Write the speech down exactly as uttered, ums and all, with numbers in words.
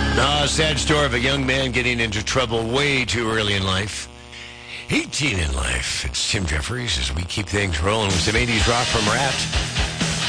Ah, sad story of a young man getting into trouble way too early in life. eighteen in life. It's Tim Jeffries as we keep things rolling with some eighties rock from Rat.